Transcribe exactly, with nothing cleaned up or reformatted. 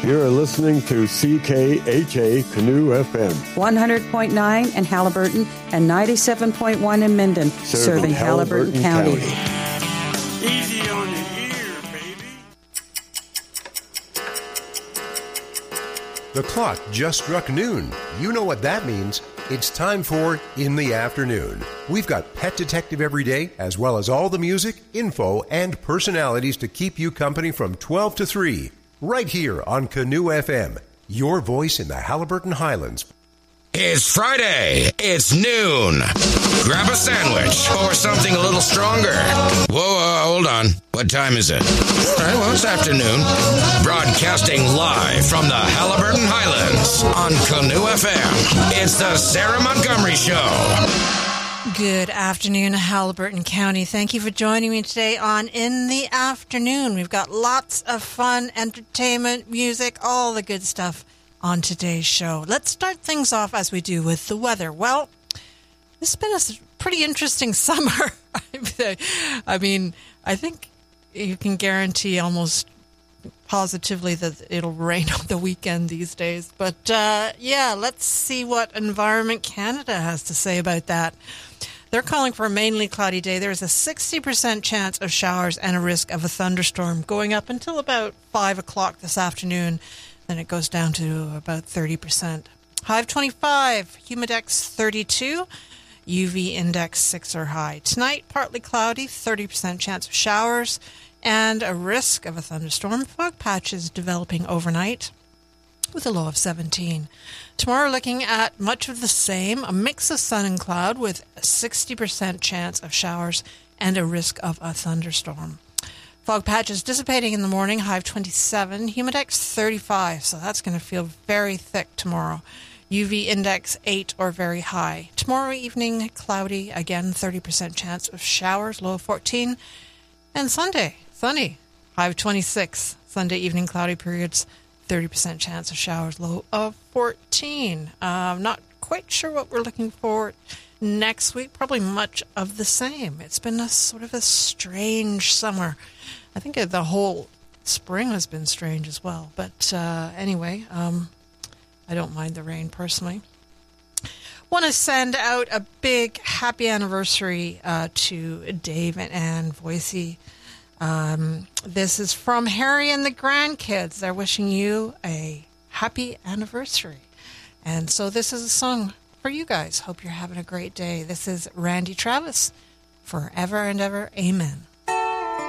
You're listening to C K H A Canoe F M. one hundred point nine in Haliburton and ninety-seven point one in Minden, serving, serving Haliburton, Haliburton County. County. Easy on the ear, baby. The clock just struck noon. You know what that means. It's time for In the Afternoon. We've got Pet Detective every day, as well as all the music, info, and personalities to keep you company from twelve to three. Right here on Canoe F M, your voice in the Haliburton Highlands. It's Friday. It's noon. Grab a sandwich or something a little stronger. Whoa, whoa, hold on. What time is it? All right, well, it's afternoon. Broadcasting live from the Haliburton Highlands on Canoe F M. It's the Sarah Montgomery Show. Good afternoon, Haliburton County. Thank you for joining me today on In the Afternoon. We've got lots of fun, entertainment, music, all the good stuff on today's show. Let's start things off as we do with the weather. Well, it's been a pretty interesting summer. I mean, I think you can guarantee almost positively that it'll rain on the weekend these days. But uh, yeah, let's see what Environment Canada has to say about that. They're calling for a mainly cloudy day. There's a sixty percent chance of showers and a risk of a thunderstorm going up until about five o'clock this afternoon. Then it goes down to about thirty percent. High of twenty-five, humidex thirty-two, U V index six or high. Tonight, partly cloudy, thirty percent chance of showers, and a risk of a thunderstorm. Fog patches developing overnight with a low of seventeen. Tomorrow, looking at much of the same, a mix of sun and cloud with a sixty percent chance of showers and a risk of a thunderstorm. Fog patches dissipating in the morning, high of twenty-seven, humidex thirty-five, so that's going to feel very thick tomorrow. U V index eight or very high. Tomorrow evening, cloudy, again thirty percent chance of showers, low of fourteen. And Sunday, sunny, high of twenty-six. Sunday evening, cloudy periods, thirty percent chance of showers, low of fourteen. I'm uh, not quite sure what we're looking for next week. Probably much of the same. It's been a sort of a strange summer. I think the whole spring has been strange as well. But uh, anyway, um, I don't mind the rain personally. Want to send out a big happy anniversary uh, to Dave and Ann Voicey. Um, this is from Harry and the grandkids. They're wishing you a happy anniversary. And so this is a song for you guys. Hope you're having a great day. This is Randy Travis, Forever and Ever, Amen.